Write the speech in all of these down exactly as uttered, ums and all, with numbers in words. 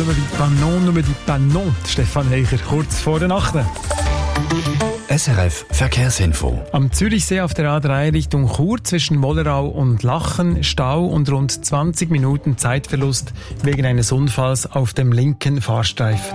nur die Panon, nur die Panon. Stefan Heicher, kurz vor der Nacht. S R F Verkehrsinfo. Am Zürichsee auf der A drei Richtung Chur zwischen Wollerau und Lachen Stau und rund zwanzig Minuten Zeitverlust wegen eines Unfalls auf dem linken Fahrstreifen.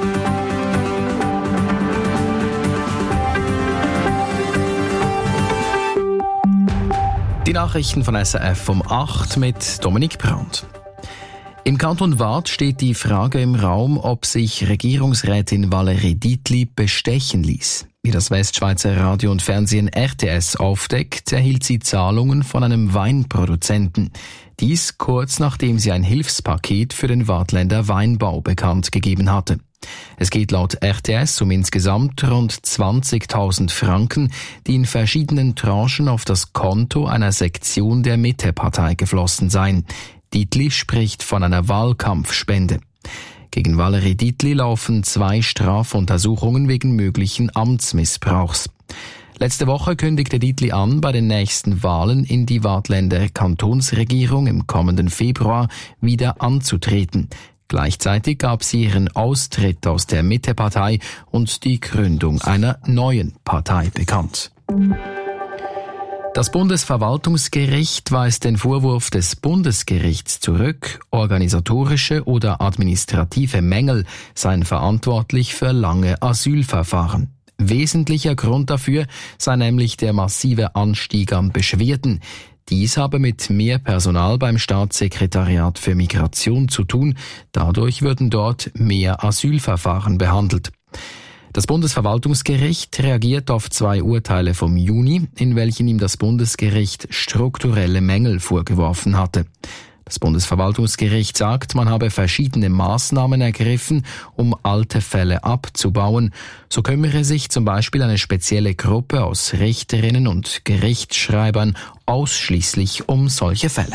Die Nachrichten von S R F um acht mit Dominik Brandt. Im Kanton Waadt steht die Frage im Raum, ob sich Regierungsrätin Valérie Dietli bestechen ließ. Wie das Westschweizer Radio und Fernsehen R T S aufdeckt, erhielt sie Zahlungen von einem Weinproduzenten. Dies kurz nachdem sie ein Hilfspaket für den Waadtländer Weinbau bekannt gegeben hatte. Es geht laut R T S um insgesamt rund zwanzigtausend Franken, die in verschiedenen Tranchen auf das Konto einer Sektion der Mitte-Partei geflossen seien. Dietli spricht von einer Wahlkampfspende. Gegen Valérie Dietli laufen zwei Strafuntersuchungen wegen möglichen Amtsmissbrauchs. Letzte Woche kündigte Dietli an, bei den nächsten Wahlen in die Waadtländer Kantonsregierung im kommenden Februar wieder anzutreten. Gleichzeitig gab sie ihren Austritt aus der Mitte-Partei und die Gründung einer neuen Partei bekannt. Das Bundesverwaltungsgericht weist den Vorwurf des Bundesgerichts zurück, organisatorische oder administrative Mängel seien verantwortlich für lange Asylverfahren. Wesentlicher Grund dafür sei nämlich der massive Anstieg an Beschwerden. Dies habe mit mehr Personal beim Staatssekretariat für Migration zu tun. Dadurch würden dort mehr Asylverfahren behandelt. Das Bundesverwaltungsgericht reagiert auf zwei Urteile vom Juni, in welchen ihm das Bundesgericht strukturelle Mängel vorgeworfen hatte. Das Bundesverwaltungsgericht sagt, man habe verschiedene Maßnahmen ergriffen, um alte Fälle abzubauen. So kümmere sich zum Beispiel eine spezielle Gruppe aus Richterinnen und Gerichtsschreibern ausschließlich um solche Fälle.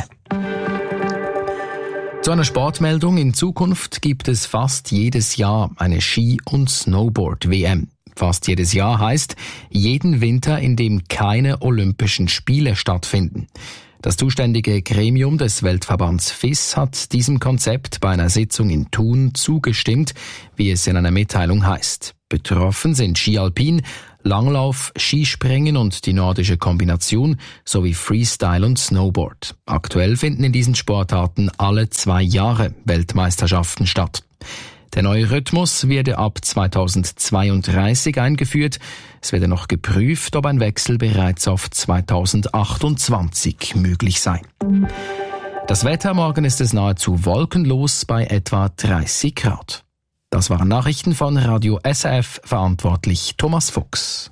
Zu einer Sportmeldung: In Zukunft gibt es fast jedes Jahr eine Ski- und Snowboard-W M. Fast jedes Jahr heißt jeden Winter, in dem keine Olympischen Spiele stattfinden. Das zuständige Gremium des Weltverbands F I S hat diesem Konzept bei einer Sitzung in Thun zugestimmt, wie es in einer Mitteilung heißt. Betroffen sind Ski Alpin, Langlauf, Skispringen und die nordische Kombination sowie Freestyle und Snowboard. Aktuell finden in diesen Sportarten alle zwei Jahre Weltmeisterschaften statt. Der neue Rhythmus werde ab zweitausendzweiunddreißig eingeführt. Es werde noch geprüft, ob ein Wechsel bereits auf zweitausendachtundzwanzig möglich sei. Das Wetter: Morgen ist es nahezu wolkenlos bei etwa dreißig Grad. Das waren Nachrichten von Radio S R F, verantwortlich Thomas Fuchs.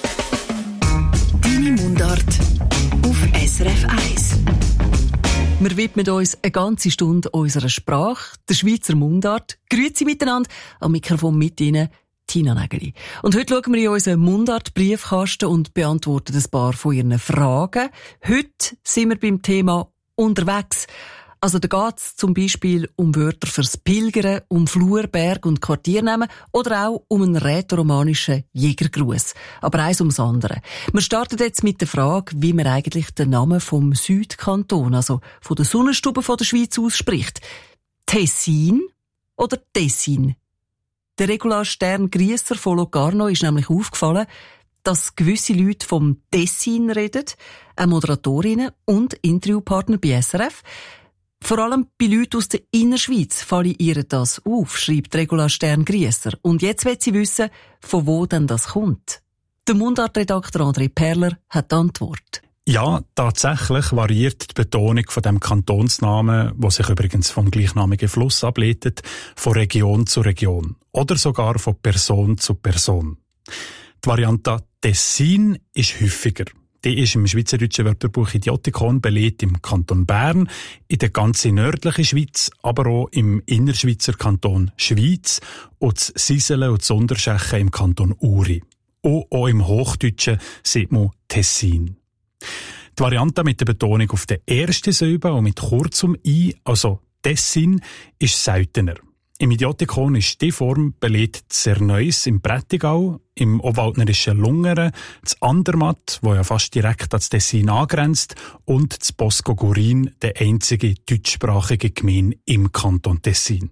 Deine Mundart auf S R F eins. Wir widmen uns eine ganze Stunde unserer Sprache, der Schweizer Mundart. Grüezi miteinander, am Mikrofon mit Ihnen Tina Nägeli. Und heute schauen wir in unseren Mundart-Briefkasten und beantworten ein paar von Ihren Fragen. Heute sind wir beim Thema unterwegs. Also da geht es zum Beispiel um Wörter fürs Pilgern, um Flur, Berg und Quartiernamen oder auch um einen rätoromanischen Jägergruß. Aber eins ums andere. Wir starten jetzt mit der Frage, wie man eigentlich den Namen vom Südkanton, also von der Sonnenstube von der Schweiz ausspricht. Tessin oder Tessin? Der Regula Stern-Griesser von Locarno ist nämlich aufgefallen, dass gewisse Leute vom Tessin reden, auch Moderatorinnen und Interviewpartner bei S R F. Vor allem bei Leuten aus der Innerschweiz falle ihr das auf, schreibt Regula Stern-Griesser. Und jetzt will sie wissen, von wo denn das kommt. Der Mundartredakteur André Perler hat die Antwort. Ja, tatsächlich variiert die Betonung von dem Kantonsnamen, wo sich übrigens vom gleichnamigen Fluss ableitet, von Region zu Region oder sogar von Person zu Person. Die Variante Tessin ist häufiger. Die ist im schweizerdeutschen Wörterbuch Idiotikon belegt im Kanton Bern, in der ganzen nördlichen Schweiz, aber auch im Innerschweizer Kanton Schwyz und das Siselen und das Unterschechen im Kanton Uri. Und auch im Hochdeutschen sieht man Tessin. Die Variante mit der Betonung auf der ersten Silbe und mit kurzem I, also Tessin, ist seltener. Im Idiotikon ist die Form belegt Zerneus im Prättigau, im obwaldnerischen Lungern, das Andermatt, wo ja fast direkt an das Tessin angrenzt, und das Bosco Gurin, der einzige deutschsprachige Gemeinde im Kanton Tessin.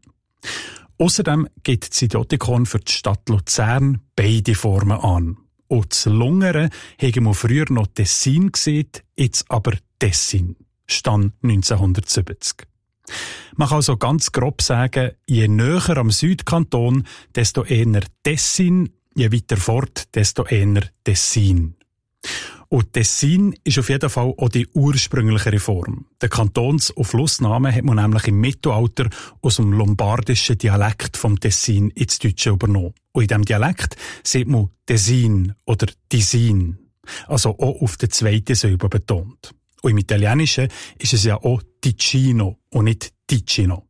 Außerdem gibt das Idiotikon für die Stadt Luzern beide Formen an. Und das Lungere haben wir früher noch Tessin gesehen, jetzt aber Tessin. Stand neunzehnhundertsiebzig. Man kann also ganz grob sagen, je näher am Südkanton, desto eher Tessin, je weiter fort, desto eher Tessin. Und Tessin ist auf jeden Fall auch die ursprünglichere Form. Den Kantons- und Flussnamen hat man nämlich im Mittelalter aus dem lombardischen Dialekt vom Tessin ins Deutsche übernommen. Und in diesem Dialekt sieht man Tessin oder Tisin, also auch auf der zweiten Silbe betont. Und im Italienischen ist es ja auch Ticino und nicht Ticino.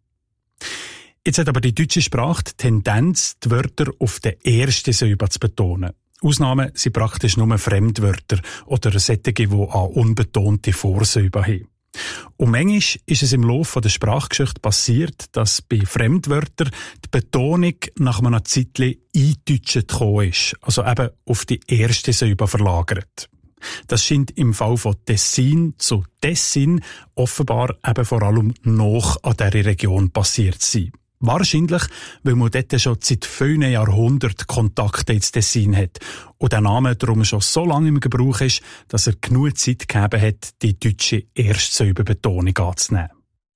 Jetzt hat aber die deutsche Sprache die Tendenz, die Wörter auf der ersten Silbe zu betonen. Ausnahmen sind praktisch nur Fremdwörter oder solche, die an unbetonte Vorsilben haben. Und manchmal ist es im Laufe der Sprachgeschichte passiert, dass bei Fremdwörtern die Betonung nach einer Zeitchen eindeutscht gekommen ist, also eben auf die erste Silbe verlagert. Das scheint im Fall von Tessin zu Tessin offenbar eben vor allem noch an dieser Region passiert zu sein. Wahrscheinlich, weil man dort schon seit vielen Jahrhunderten Kontakte ins Tessin hat und der Name darum schon so lange im Gebrauch ist, dass er genug Zeit gegeben hat, die deutsche Erstsilbenbetonung anzunehmen.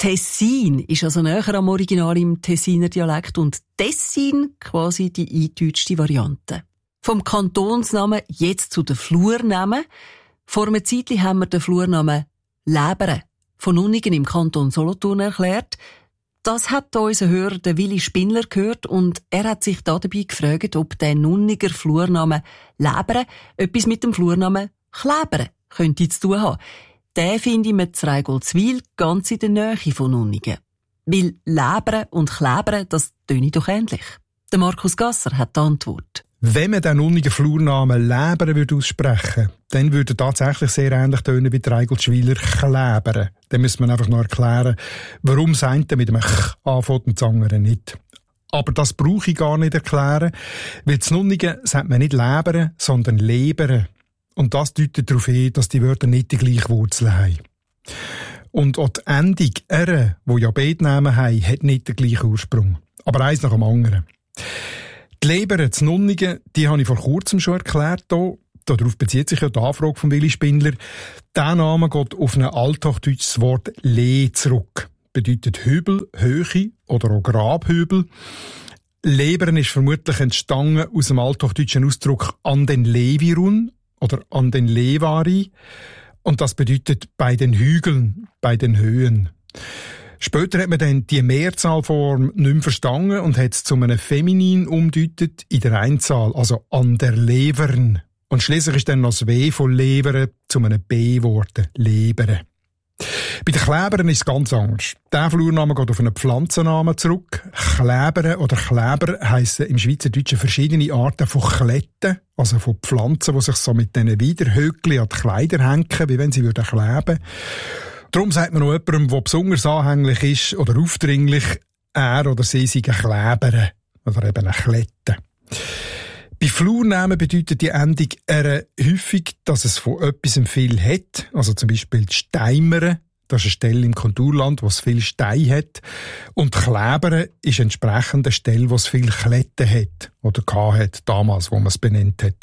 Tessin ist also näher am Original im Tessiner Dialekt und Tessin quasi die eindeutschte Variante. Vom Kantonsnamen jetzt zu den Flurnamen. Vor einer Zeit haben wir den Flurnamen Läbere von Nunningen im Kanton Solothurn erklärt. Das hat unser Hörer, der Willi Spindler, gehört und er hat sich da dabei gefragt, ob der Nunninger Flurname Läbere etwas mit dem Flurnamen Klebere könnte zu tun haben. Den finde ich mit Reigoldswil ganz in der Nähe von Nunningen. Weil Läbere und Klebere, das töne doch ähnlich. Der Markus Gasser hat die Antwort. Wenn man den Nunninger Flurnamen Läbere würde aussprechen, dann würde er tatsächlich sehr ähnlich tönen wie die Reigoldswiler Klebere. Dann müsste man einfach noch erklären, warum das eine mit einem Ch anfängt und das andere nicht. Aber das brauche ich gar nicht erklären, weil zu Nunningen sagt man nicht Läbere, sondern Lebere. Und das deutet darauf hin, dass die Wörter nicht die gleiche Wurzel haben. Und auch die Endung «ere», wo ja beide Namen haben, hat nicht den gleichen Ursprung. Aber eins nach dem anderen. Die Lebere zu Nunningen, die habe ich vor kurzem schon erklärt. Hier. Darauf bezieht sich ja die Anfrage von Willi Spindler. Der Name geht auf ein althochdeutsches Wort «le» zurück. Bedeutet Hübel, Höhe oder auch Grabhübel. Leberen ist vermutlich entstanden aus dem althochdeutschen Ausdruck «an den Levirun» oder «an den Levari». Und das bedeutet «bei den Hügeln», «bei den Höhen». Später hat man dann die Mehrzahlform nicht mehr verstanden und hat es zu einem Feminin umdeutet in der Einzahl, also «an der Levern». Und schliesslich ist dann noch das W von Leveren zu einem B geworden, Lebere. Bei den Klebern ist es ganz anders. Der Flurname geht auf einen Pflanzennamen zurück. Klebere oder Kleber heissen im Schweizerdeutschen verschiedene Arten von Kletten, also von Pflanzen, die sich so mit diesen Widerhöckchen an die Kleider hängen, wie wenn sie kleben würden. Darum sagt man noch jemandem, der besonders anhänglich ist oder aufdringlich, er oder sie sei ein Kleber oder eben eine Klette. Bei Flurnamen bedeutet die Endung «ere» häufig, dass es von etwas viel hat. Also zum Beispiel die Steimere, das ist eine Stelle im Konturland, wo es viel Stein hat. Und Klebere ist entsprechend eine Stelle, wo es viel Kletten hat oder hat, damals, wo man es benannt hat.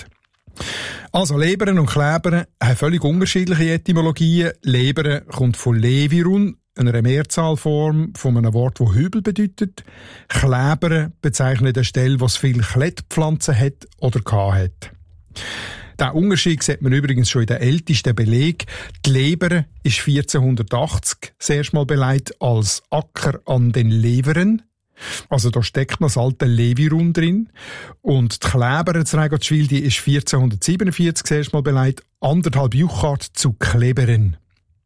Also Leberen und Kleberen haben völlig unterschiedliche Etymologien. Leberen kommt von Levirun, einer Mehrzahlform von einem Wort, das Hübel bedeutet. Kleberen bezeichnet eine Stelle, wo es viele Klettpflanzen hat oder hat. Diesen Unterschied sieht man übrigens schon in den ältesten Belegen. Die Lebere ist vierzehnhundertachtzig das erste Mal beleidigt als Acker an den Leveren. Also da steckt noch das alte Levirun drin. Und die Klebere zu Reigoldswil, die ist vierzehnhundertsiebenundvierzig das erste Mal beleidigt, anderthalb Juchart zu Kleberen.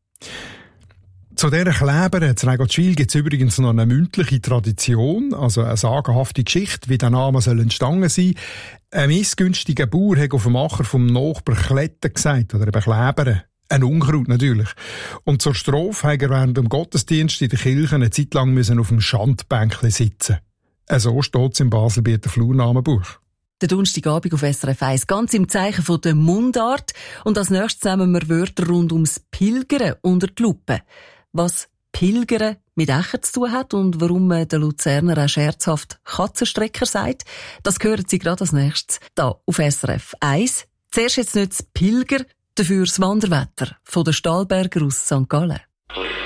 Zu dieser Klebere zu Reigoldswil gibt es übrigens noch eine mündliche Tradition, also eine sagenhafte Geschichte, wie der Name soll entstanden sein. Ein missgünstiger Bauer hat auf dem Acher vom Nachbar Kletten gesagt, oder eben Klebere. Ein Unkraut natürlich. Und zur Strophe hat er während dem Gottesdienst in der Kirche eine Zeit lang müssen auf dem Schandbänkchen sitzen. So steht es im Baselbieter Flurnamenbuch. Der Donnerstagabend auf S R F eins, ganz im Zeichen von der Mundart. Und als nächstes nehmen wir Wörter rund ums Pilgern unter die Lupe. Was Pilgern mit Ächer zu tun hat und warum man den Luzerner auch scherzhaft Katzenstrecker sagt, das hören Sie gerade als nächstes hier auf S R F eins. Zuerst jetzt nicht das Pilger, dafür das Wanderwetter von den Stahlberger aus Sankt Gallen.